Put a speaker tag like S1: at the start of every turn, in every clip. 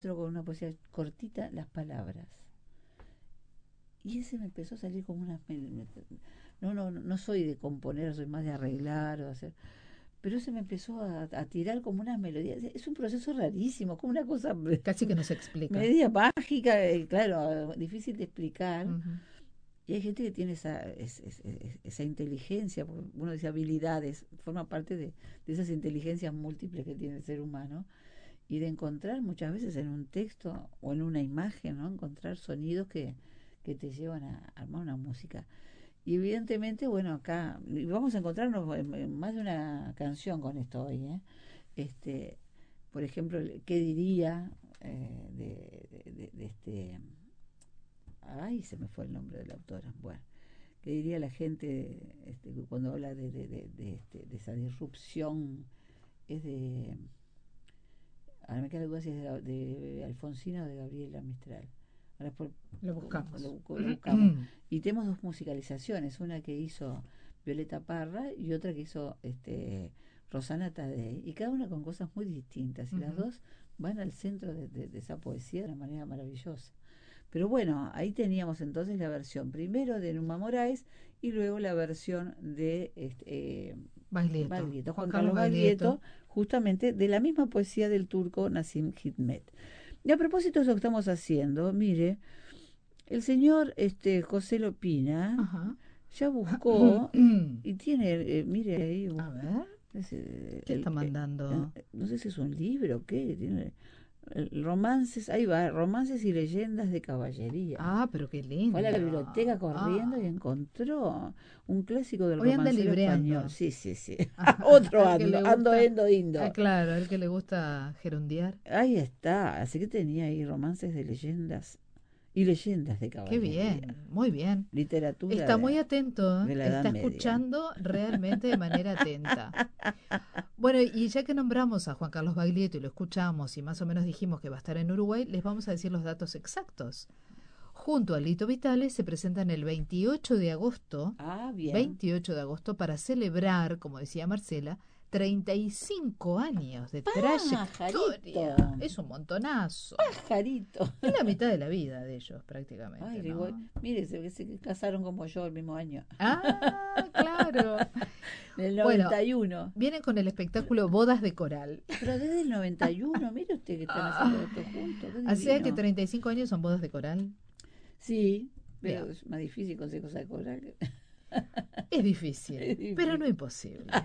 S1: con una poesía cortita, las palabras. Y ese me empezó a salir como una... No soy de componer, soy más de arreglar o hacer... Pero ese me empezó a tirar como unas melodías. Es un proceso rarísimo, como una cosa
S2: Casi que no se explica.
S1: media mágica, claro, difícil de explicar.
S2: Ujú.
S1: Y hay gente que tiene esa inteligencia, porque uno dice habilidades, forma parte de esas inteligencias múltiples que tiene el ser humano, y de encontrar muchas veces en un texto o en una imagen, ¿no? Encontrar sonidos que te llevan a armar una música. Y evidentemente, bueno, acá y vamos a encontrarnos en más de una canción con esto hoy, ¿eh? Este, por ejemplo, ¿qué diría de este... Ay, se me fue el nombre de la autora. Bueno, ¿qué diría la gente cuando habla de esa disrupción? Es de... Ahora me queda la duda si es de Alfonsina o de Gabriela Mistral. Ahora después
S2: Lo buscamos.
S1: lo buscamos. Y tenemos dos musicalizaciones, una que hizo Violeta Parra y otra que hizo Rosana Tadei, y cada una con cosas muy distintas, y las
S2: Ujú.
S1: dos van al centro de esa poesía de una manera maravillosa. Pero bueno, ahí teníamos entonces la versión primero de Numa Moraes y luego la versión de
S2: Baglietto.
S1: Baglietto,
S2: Juan
S1: Juan
S2: Carlos
S1: Carlos
S2: Baglietto.
S1: Baglietto, justamente de la misma poesía del turco Nassim Hikmet. Y a propósito de eso que estamos haciendo, mire, el señor José Lopina
S2: Ajá.
S1: ya buscó y tiene, mire ahí,
S2: A ver, ¿qué está mandando?
S1: no sé si es un libro o qué, tiene romances, ahí va, romances y leyendas de caballería.
S2: Ah, pero qué
S1: Fue a la
S2: lindo.
S1: biblioteca corriendo y
S2: Ah,
S1: encontró un clásico del
S2: hoy anda
S1: romancero español.
S2: libreando.
S1: Sí, sí, sí.
S2: Ajá,
S1: Otro
S2: al que
S1: ando,
S2: le
S1: ando,
S2: gusta.
S1: endo,
S2: Ah,
S1: indo.
S2: claro, al que le gusta gerundiar.
S1: Ahí está. Así que tenía ahí romances de leyendas y leyendas de
S2: Qué
S1: caballería.
S2: bien, muy bien.
S1: Literatura
S2: Está muy atento, ¿eh?
S1: de la Edad
S2: Está
S1: Media.
S2: escuchando realmente de manera atenta. Bueno, y ya que nombramos a Juan Carlos Baglietto y lo escuchamos y más o menos dijimos que va a estar en Uruguay, les vamos a decir los datos exactos. Junto a Lito Vitale se presentan el 28 de agosto,
S1: Ah, bien.
S2: 28 de agosto, para celebrar, como decía Marcela, 35 años de
S1: Pajarito.
S2: trayectoria. Es un montonazo.
S1: Pajarito.
S2: Es la mitad de la vida de ellos,
S1: Ay,
S2: prácticamente,
S1: igual,
S2: ¿no?
S1: mire, se casaron como yo el mismo año.
S2: Ah, claro.
S1: En el
S2: Bueno,
S1: 91.
S2: vienen con el espectáculo Bodas de Coral.
S1: Pero desde el 91, mire usted que están haciendo esto juntos, qué
S2: O sea que
S1: divino.
S2: 35 años son bodas de coral.
S1: Sí, pero
S2: Bien,
S1: es más difícil conseguir cosas de coral.
S2: es difícil,
S1: Es
S2: pero no
S1: difícil.
S2: imposible.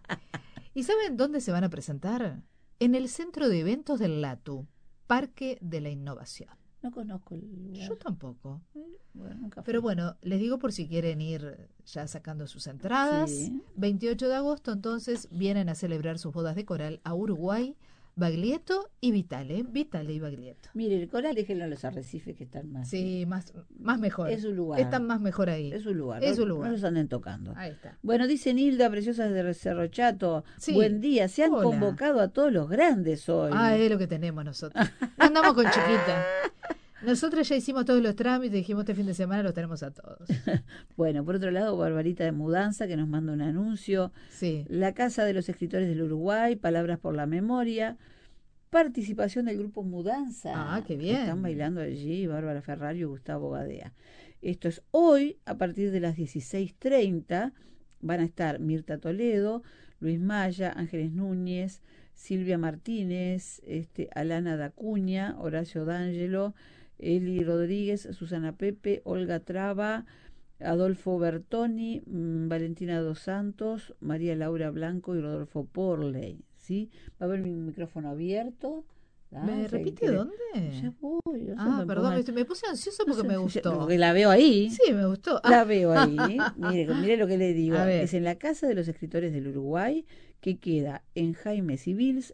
S2: ¿Y saben dónde se van a presentar? En el Centro de Eventos del LATU, Parque de la Innovación.
S1: No conozco el
S2: Yo
S1: lugar.
S2: tampoco.
S1: Bueno, nunca
S2: Pero
S1: fui.
S2: bueno, les digo por si quieren ir ya sacando sus entradas.
S1: Sí.
S2: 28 de agosto, entonces, vienen a celebrar sus bodas de coral a Uruguay, Baglietto y Vitale. Vitale y Baglietto.
S1: Mire, el coral déjenlo a los arrecifes que están más.
S2: Sí, más mejor.
S1: Es un lugar.
S2: Están más mejor ahí.
S1: Es un lugar.
S2: Es un
S1: No
S2: lugar.
S1: los anden tocando.
S2: Ahí está.
S1: Bueno, dice Nilda, preciosas de Cerro Chato. Buen
S2: Sí.
S1: día. Se han
S2: Hola.
S1: convocado a todos los grandes
S2: Ah,
S1: hoy.
S2: es lo que tenemos nosotros. No andamos con chiquita. Nosotros ya hicimos todos los trámites, dijimos este fin de semana los tenemos a todos.
S1: Bueno, por otro lado, Barbarita de Mudanza, que nos manda un anuncio.
S2: Sí.
S1: La Casa de los Escritores del Uruguay, Palabras por la Memoria. Participación del grupo
S2: Ah,
S1: Mudanza.
S2: qué
S1: Están
S2: bien.
S1: bailando allí Bárbara Ferrario y Gustavo Gadea. Esto es hoy, a partir de las 16:30. Van a estar Mirta Toledo, Luis Maya, Ángeles Núñez, Silvia Martínez, Alana Dacuña, Horacio D'Angelo, Eli Rodríguez, Susana Pepe, Olga Traba, Adolfo Bertoni, Valentina Dos Santos, María Laura Blanco y Rodolfo Porley. ¿Sí? Va a haber mi micrófono abierto. ¿Ah?
S2: ¿Me
S1: Si alguien
S2: repite
S1: quiere.
S2: dónde?
S1: Ya voy, no se
S2: Ah,
S1: me
S2: perdón,
S1: pongan.
S2: me puse ansiosa
S1: No
S2: porque
S1: sé,
S2: me gustó.
S1: porque la veo ahí.
S2: Sí, me gustó.
S1: La veo ahí. Mire, mire lo que le
S2: A
S1: digo. Es
S2: ver,
S1: en la Casa de los Escritores del Uruguay, que queda en Jaime Civils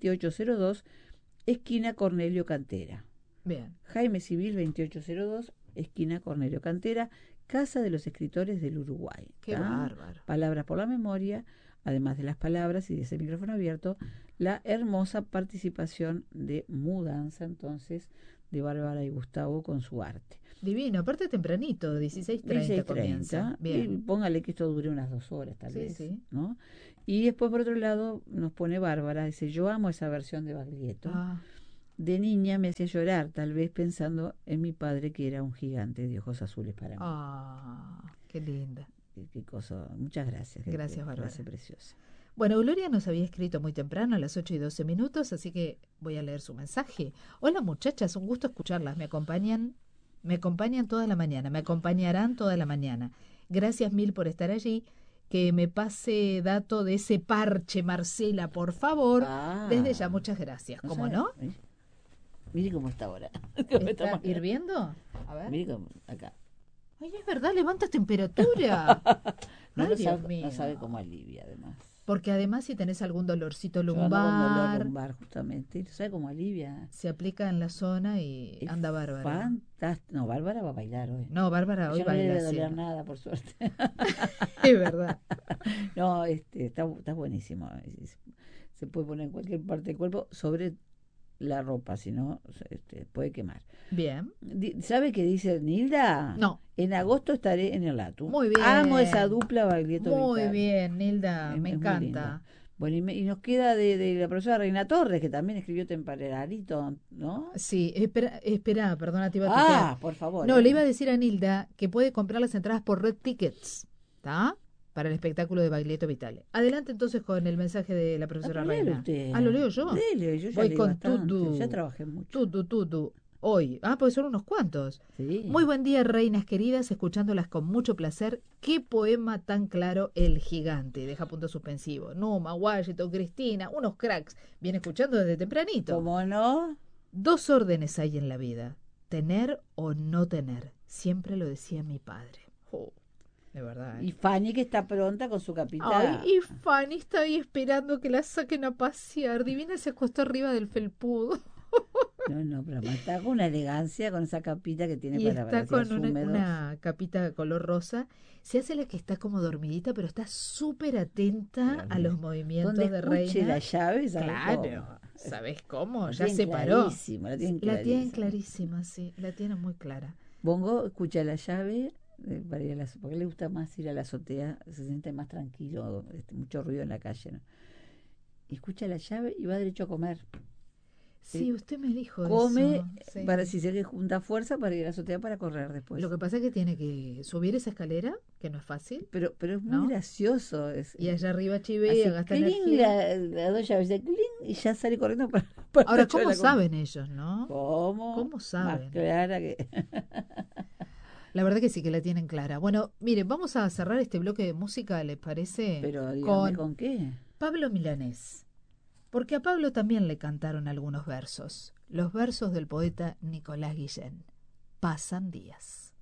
S1: 2802, esquina Cornelio Cantera.
S2: bien.
S1: Jaime Civil 2802, esquina Cornelio Cantera, Casa de los Escritores del Uruguay.
S2: Qué bárbaro.
S1: Palabras por la memoria, además de las palabras y de ese micrófono abierto, la hermosa participación de Mudanza, entonces, de Bárbara y Gustavo con su arte.
S2: Divino, aparte tempranito, 16:30 comienza.
S1: 16:30, y
S2: Bien.
S1: póngale que esto dure unas 2 horas tal
S2: Sí,
S1: vez,
S2: sí.
S1: ¿no? Y después, por otro lado, nos pone Bárbara, dice, yo amo esa versión de Baglietto.
S2: Ah,
S1: De niña me hacía llorar, tal vez pensando en mi padre que era un gigante de ojos azules para mí.
S2: Qué linda.
S1: Qué cosa. Muchas gracias.
S2: Gracias, Bárbara.
S1: Frase preciosa.
S2: Bueno, Gloria nos había escrito muy temprano, a las 8:12, así que voy a leer su mensaje. Hola muchachas, un gusto escucharlas. Me acompañan toda la mañana, me acompañarán toda la mañana. Gracias mil por estar allí. Que me pase dato de ese parche, Marcela, por favor. Desde ya, muchas gracias. ¿Cómo no?
S1: Mire cómo está ahora.
S2: ¿Está hirviendo? A ver.
S1: Mire cómo, acá.
S2: Ay, es verdad, levanta temperatura.
S1: No sabe cómo alivia, además.
S2: Porque además si tenés algún dolorcito
S1: Yo ando con dolor
S2: lumbar,
S1: lumbar, justamente. ¿Sabe cómo alivia?
S2: se aplica en la zona y anda Bárbara.
S1: Fantástico. No, Bárbara va a bailar hoy.
S2: No, Bárbara hoy
S1: Ella no le
S2: baila.
S1: debe doler nada, por suerte.
S2: Es verdad.
S1: No, está buenísimo. Se puede poner en cualquier parte del cuerpo, sobre la ropa, si no, puede quemar.
S2: Bien.
S1: ¿Sabe qué dice Nilda?
S2: No.
S1: En agosto estaré en el ATU.
S2: Muy bien.
S1: Amo esa dupla Baglietto
S2: Muy
S1: Vitale.
S2: bien, Nilda, me
S1: Muy
S2: encanta.
S1: bueno, y nos queda de la profesora Reina Torres, que también escribió Temperarito, ¿no?
S2: Sí, espera, perdona, te iba a tutear.
S1: Por favor.
S2: No, le iba a decir a Nilda que puede comprar las entradas por Red Tickets, ¿está? Para el espectáculo de Baglietto Vitale. Adelante entonces con el mensaje de la profesora Reina. ¿Lo leo yo?
S1: Dele, yo ya
S2: voy
S1: leí
S2: con
S1: bastante,
S2: Tutu.
S1: ya trabajé mucho.
S2: Tutu. Hoy. Pues son unos cuantos.
S1: Sí.
S2: Muy buen día, reinas queridas, escuchándolas con mucho placer. Qué poema tan claro, El Gigante. Deja punto suspensivo. Numa, Washington, Cristina, unos cracks. Viene escuchando desde tempranito.
S1: ¿Cómo no?
S2: 2 órdenes hay en la vida. Tener o no tener. Siempre lo decía mi padre. De verdad.
S1: Y Fanny, que está pronta con su capita.
S2: Ay, y Fanny está ahí esperando que la saquen a pasear. Divina se acostó arriba del felpudo.
S1: No, pero está con una elegancia, con esa capita que tiene
S2: y
S1: para
S2: está
S1: los
S2: con
S1: días húmedos.
S2: una capita de color rosa. Se hace la que está como dormidita, pero está súper atenta a los movimientos de Reina.
S1: La llave, ¿sabes
S2: claro,
S1: cómo?
S2: ¿sabes cómo?
S1: La
S2: Ya
S1: tienen
S2: se paró.
S1: La tienen
S2: clarísima, sí, la tiene muy clara.
S1: Bongo escucha la llave para ir porque le gusta más ir a la azotea, se siente más tranquilo, mucho ruido en la calle, ¿no? Y escucha la llave y va derecho a comer.
S2: Sí, usted me dijo
S1: come
S2: eso. Sí.
S1: Para si se le junta fuerza para ir a la azotea para correr después.
S2: Lo que pasa es que tiene que subir esa escalera, que no es fácil.
S1: Pero es muy gracioso.
S2: Y allá arriba chivea, gasta
S1: energía. La dos llaves de cling y ya sale corriendo para
S2: ahora, ¿cómo saben ellos, no?
S1: ¿Cómo
S2: saben?
S1: Más clara que...
S2: La verdad que sí que la tienen clara. Bueno, miren, vamos a cerrar este bloque de música, ¿les parece?
S1: Pero dígame, ¿con qué?
S2: Pablo Milanés. Porque a Pablo también le cantaron algunos versos. Los versos del poeta Nicolás Guillén. Pasan días.